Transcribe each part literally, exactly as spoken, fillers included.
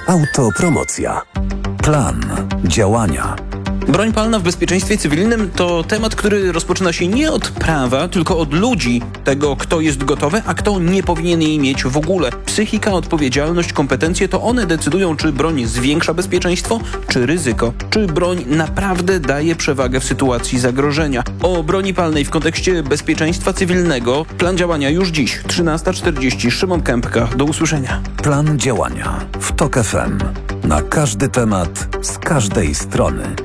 Autopromocja. Plan działania. Broń palna w bezpieczeństwie cywilnym to temat, który rozpoczyna się nie od prawa, tylko od ludzi, tego kto jest gotowy, a kto nie powinien jej mieć w ogóle. Psychika, odpowiedzialność, kompetencje to one decydują, czy broń zwiększa bezpieczeństwo, czy ryzyko. Czy broń naprawdę daje przewagę w sytuacji zagrożenia. O broni palnej w kontekście bezpieczeństwa cywilnego. Plan działania już dziś, trzynasta czterdzieści. Szymon Kępka. Do usłyszenia. Plan działania w TOK F M. Na każdy temat, z każdej strony.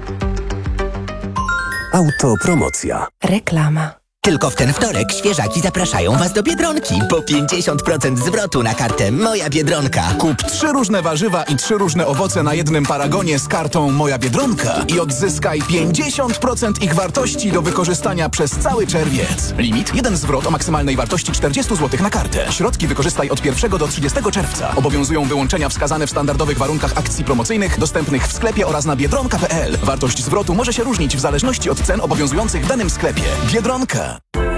Autopromocja. Reklama. Tylko w ten wtorek świeżaki zapraszają Was do Biedronki. Po pięćdziesiąt procent zwrotu na kartę Moja Biedronka. Kup trzy różne warzywa i trzy różne owoce na jednym paragonie z kartą Moja Biedronka i odzyskaj pięćdziesiąt procent ich wartości do wykorzystania przez cały czerwiec. Limit: jeden zwrot o maksymalnej wartości czterdzieści złotych na kartę. Środki wykorzystaj od pierwszego do trzydziestego czerwca. Obowiązują wyłączenia wskazane w standardowych warunkach akcji promocyjnych dostępnych w sklepie oraz na biedronka kropka p l. Wartość zwrotu może się różnić w zależności od cen obowiązujących w danym sklepie. Biedronka.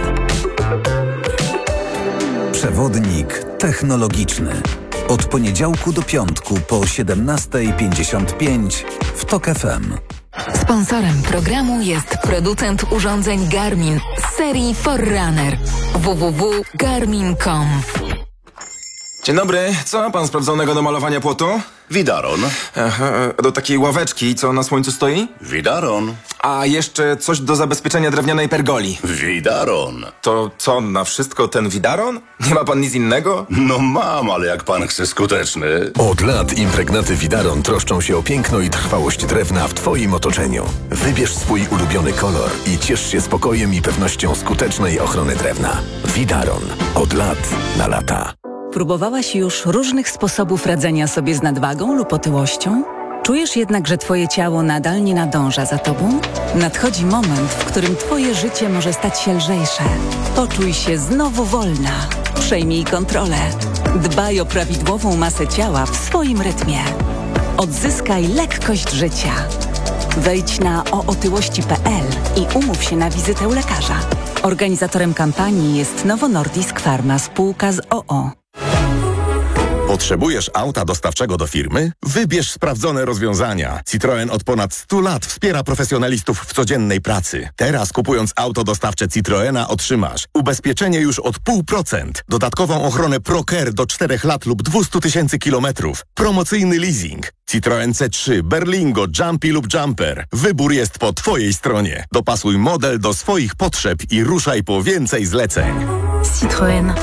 Przewodnik technologiczny. Od poniedziałku do piątku po siedemnasta pięćdziesiąt pięć w TOK F M. Sponsorem programu jest producent urządzeń Garmin z serii Forerunner. w w w kropka garmin kropka com. Dzień dobry, co ma pan sprawdzonego do malowania płotu? Widaron. Aha, do takiej ławeczki, co na słońcu stoi? Widaron. A jeszcze coś do zabezpieczenia drewnianej pergoli. Widaron. To co, na wszystko ten widaron? Nie ma pan nic innego? No mam, ale jak pan chce skuteczny. Od lat impregnaty Widaron troszczą się o piękno i trwałość drewna w Twoim otoczeniu. Wybierz swój ulubiony kolor i ciesz się spokojem i pewnością skutecznej ochrony drewna. Widaron. Od lat na lata. Próbowałaś już różnych sposobów radzenia sobie z nadwagą lub otyłością? Czujesz jednak, że Twoje ciało nadal nie nadąża za Tobą? Nadchodzi moment, w którym Twoje życie może stać się lżejsze. Poczuj się znowu wolna. Przejmij kontrolę. Dbaj o prawidłową masę ciała w swoim rytmie. Odzyskaj lekkość życia. Wejdź na o otyłości kropka p l i umów się na wizytę u lekarza. Organizatorem kampanii jest Novo Nordisk Pharma, spółka z o o. Potrzebujesz auta dostawczego do firmy? Wybierz sprawdzone rozwiązania. Citroen od ponad stu lat wspiera profesjonalistów w codziennej pracy. Teraz kupując auto dostawcze Citroena otrzymasz ubezpieczenie już od pół procent, dodatkową ochronę ProCare do czterech lat lub dwieście tysięcy kilometrów, promocyjny leasing. Citroen C trzy, Berlingo, Jumpy lub Jumper. Wybór jest po Twojej stronie. Dopasuj model do swoich potrzeb i ruszaj po więcej zleceń. Citroen.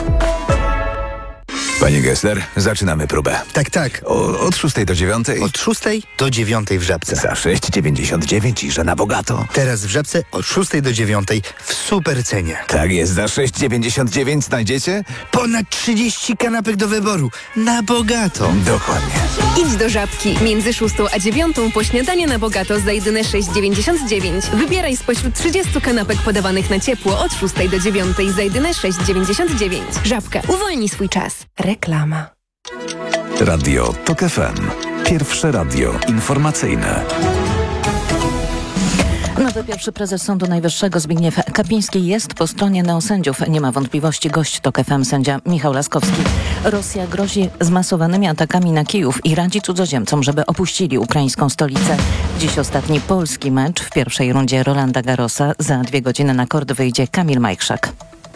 Panie Gessler, zaczynamy próbę. Tak, tak. O, od szóstej do dziewiątej? Od szóstej do dziewiątej w Żabce. Za sześć dziewięćdziesiąt dziewięć i że na bogato. Teraz w Żabce od szóstej do dziewiątej w super cenie. Tak jest, za sześć dziewięćdziesiąt dziewięć znajdziecie? Ponad trzydzieści kanapek do wyboru. Na bogato. Dokładnie. Idź do Żabki. Między szóstą a dziewiątą po śniadanie na bogato za jedyne sześć dziewięćdziesiąt dziewięć. Wybieraj spośród trzydziestu kanapek podawanych na ciepło od szóstej do dziewiątej za jedyne sześć dziewięćdziesiąt dziewięć. Żabka. Uwolnij swój czas. Reklama. Radio TOK F M. Pierwsze radio informacyjne. Nowy pierwszy prezes Sądu Najwyższego Zbigniew Kapiński jest po stronie neosędziów. Nie ma wątpliwości gość TOK F M, sędzia Michał Laskowski. Rosja grozi zmasowanymi atakami na Kijów i radzi cudzoziemcom, żeby opuścili ukraińską stolicę. Dziś ostatni polski mecz w pierwszej rundzie Rolanda Garrosa. Za dwie godziny na kort wyjdzie Kamil Majchrzak.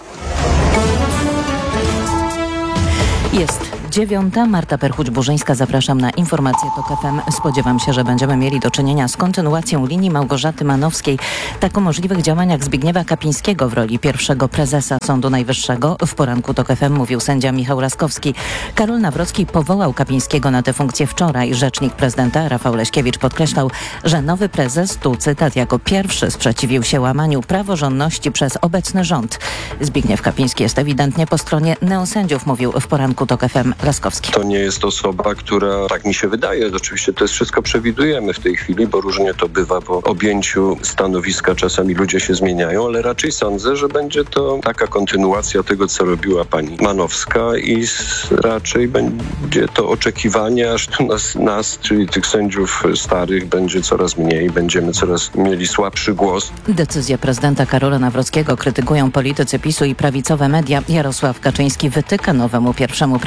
Jest dziewiąta. Marta Perchuć-Burzyńska. Zapraszam na informacje TOK F M. Spodziewam się, że będziemy mieli do czynienia z kontynuacją linii Małgorzaty Manowskiej. Tak o możliwych działaniach Zbigniewa Kapińskiego w roli pierwszego prezesa Sądu Najwyższego. W poranku TOK F M mówił sędzia Michał Laskowski. Karol Nawrocki powołał Kapińskiego na tę funkcję wczoraj. Rzecznik prezydenta Rafał Leśkiewicz podkreślał, że nowy prezes, tu cytat, jako pierwszy sprzeciwił się łamaniu praworządności przez obecny rząd. Zbigniew Kapiński jest ewidentnie po stronie neosędziów, mówił w poranku TOK F M Laskowski. To nie jest osoba, która, tak mi się wydaje, oczywiście to jest wszystko przewidujemy w tej chwili, bo różnie to bywa po objęciu stanowiska, czasami ludzie się zmieniają, ale raczej sądzę, że będzie to taka kontynuacja tego, co robiła pani Manowska i raczej będzie to oczekiwanie, aż tu nas, nas, czyli tych sędziów starych, będzie coraz mniej, będziemy coraz mieli słabszy głos. Decyzję prezydenta Karola Nawrockiego krytykują politycy PiSu i prawicowe media. Jarosław Kaczyński wytyka nowemu pierwszemu prezesowi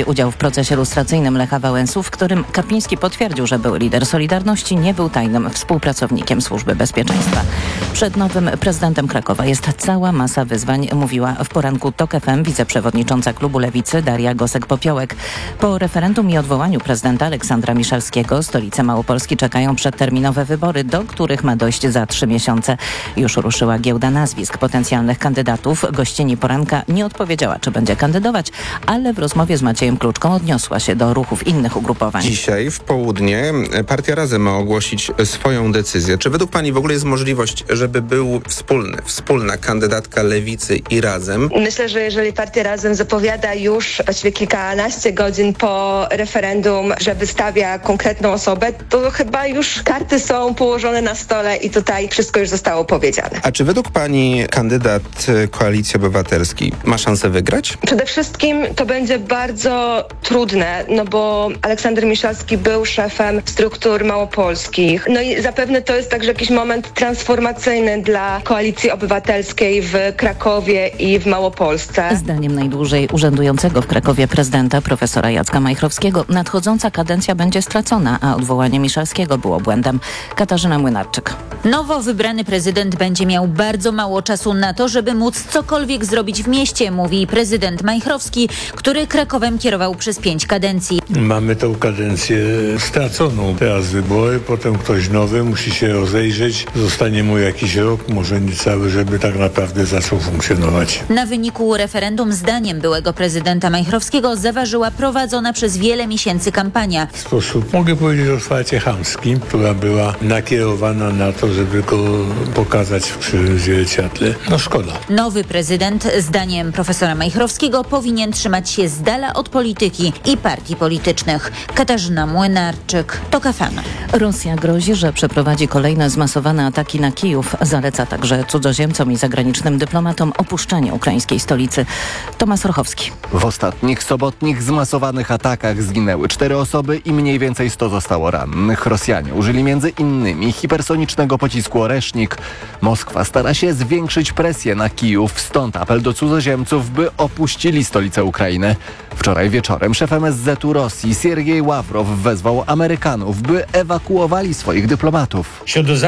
udział w procesie lustracyjnym Lecha Wałęsy, w którym Kapiński potwierdził, że były lider Solidarności nie był tajnym współpracownikiem Służby Bezpieczeństwa. Przed nowym prezydentem Krakowa jest cała masa wyzwań, mówiła w poranku TOK F M wiceprzewodnicząca klubu Lewicy Daria Gosek-Popiołek. Po referendum i odwołaniu prezydenta Aleksandra Miszalskiego stolice Małopolski czekają przedterminowe wybory, do których ma dojść za trzy miesiące. Już ruszyła giełda nazwisk potencjalnych kandydatów. Gościni poranka nie odpowiedziała, czy będzie kandydować, ale w rozmowie z Maciejem Kluczką odniosła się do ruchów innych ugrupowań. Dzisiaj w południe partia Razem ma ogłosić swoją decyzję. Czy według pani w ogóle jest możliwość, żeby był wspólny, wspólna kandydatka Lewicy i Razem? Myślę, że jeżeli partia Razem zapowiada już właściwie kilkanaście godzin po referendum, że wystawia konkretną osobę, to chyba już karty są położone na stole i tutaj wszystko już zostało powiedziane. A czy według pani kandydat Koalicji Obywatelskiej ma szansę wygrać? Przede wszystkim to będzie bardzo trudne, no bo Aleksander Miszalski był szefem struktur małopolskich. No i zapewne to jest także jakiś moment transformacyjny dla Koalicji Obywatelskiej w Krakowie i w Małopolsce. Zdaniem najdłużej urzędującego w Krakowie prezydenta profesora Jacka Majchrowskiego nadchodząca kadencja będzie stracona, a odwołanie Miszalskiego było błędem. Katarzyna Młynarczyk. Nowo wybrany prezydent będzie miał bardzo mało czasu na to, żeby móc cokolwiek zrobić w mieście, mówi prezydent Majchrowski, który Krakowem kierował przez pięć kadencji. Mamy tą kadencję straconą. Teraz wybory, potem ktoś nowy musi się rozejrzeć. Zostanie mu jakiś rok, może niecały, żeby tak naprawdę zaczął funkcjonować. Na wyniku referendum zdaniem byłego prezydenta Majchrowskiego zaważyła prowadzona przez wiele miesięcy kampania. W sposób, mogę powiedzieć, otwarcie chamski, która była nakierowana na to, żeby go pokazać przy zwierciadle. No szkoda. Nowy prezydent, zdaniem profesora Majchrowskiego, powinien trzymać się z dala od polityki i partii politycznych. Katarzyna Młynarczyk, TOK F M. Rosja grozi, że przeprowadzi kolejne zmasowane ataki na Kijów. Zaleca także cudzoziemcom i zagranicznym dyplomatom opuszczenie ukraińskiej stolicy. Tomasz Rochowski. W ostatnich sobotnich zmasowanych atakach zginęły cztery osoby i mniej więcej sto zostało rannych. Rosjanie użyli między innymi hipersonicznego pocisku Oresznik. Moskwa stara się zwiększyć presję na Kijów, stąd apel do cudzoziemców, by opuścili stolicę Ukrainy. Wczoraj wieczorem szef M S Z u Rosji Siergiej Ławrow wezwał Amerykanów, by ewakuowali swoich dyplomatów.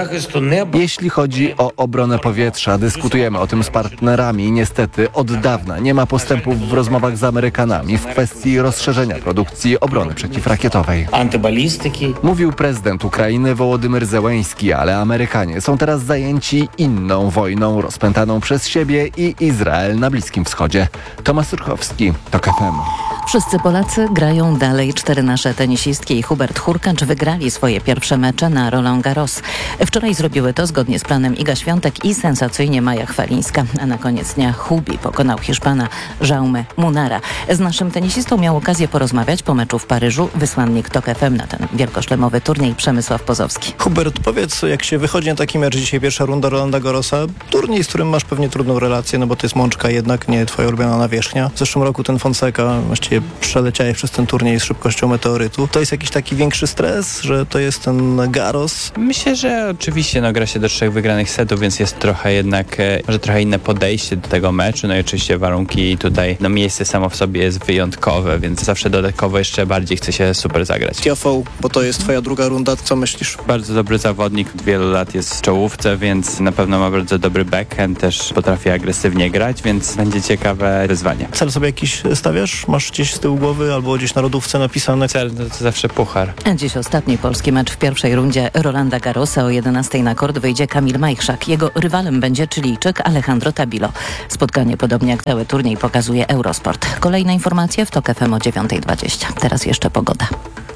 Jeśli chodzi o obronę powietrza, dyskutujemy o tym z partnerami. Niestety od dawna nie ma postępów w rozmowach z Amerykanami w kwestii rozszerzenia produkcji obrony przeciwrakietowej. Mówił prezydent Ukrainy Wołodymyr Zełeński, ale Amerykanie są teraz zajęci inną wojną rozpętaną przez siebie i Izrael na Bliskim Wschodzie. Tomasz Surchowski, TOK F M. Wszyscy Polacy grają dalej. Cztery nasze tenisistki i Hubert Hurkacz wygrali swoje pierwsze mecze na Roland Garros. Wczoraj zrobiły to zgodnie z planem Iga Świątek i sensacyjnie Maja Chwalińska. A na koniec dnia Hubi pokonał Hiszpana Jaume Munara. Z naszym tenisistą miał okazję porozmawiać po meczu w Paryżu wysłannik TOK F M na ten wielkoszlemowy turniej Przemysław Pozowski. Hubert, powiedz, jak się wychodzi na taki mecz, dzisiaj pierwsza runda Rolanda Garrosa, turniej, z którym masz pewnie trudną relację, no bo to jest Mączka jednak, nie twoja ulubiona nawierzchnia. W zeszłym roku ten Fonseca właściwie przeleciałeś przez ten turniej z szybkością meteorytu. To jest jakiś taki większy stres, że to jest ten Garros? Myślę, że oczywiście no, gra się do trzech wygranych setów, więc jest trochę jednak, e, może trochę inne podejście do tego meczu. No i oczywiście warunki tutaj, no miejsce samo w sobie jest wyjątkowe, więc zawsze dodatkowo jeszcze bardziej chce się super zagrać. Tiafoe, bo to jest twoja druga runda, co myślisz? Bardzo dobry zawodnik, od wielu lat jest w czołówce, więc na pewno ma bardzo dobry backhand, też potrafi agresywnie grać, więc będzie ciekawe wyzwanie. Cel sobie jakiś stawiasz? Masz gdzieś z tyłu głowy albo gdzieś na lodówce napisane? Cel to, to zawsze puchar. Dziś ostatni polski mecz w pierwszej rundzie Rolanda Garrosa. O jedenastej na kort wyjdzie Kamil Majchrzak. Jego rywalem będzie Chilijczyk Alejandro Tabilo. Spotkanie, podobnie jak cały turniej, pokazuje Eurosport. Kolejne informacje w TOK F M o dziewiąta dwadzieścia. Teraz jeszcze pogoda.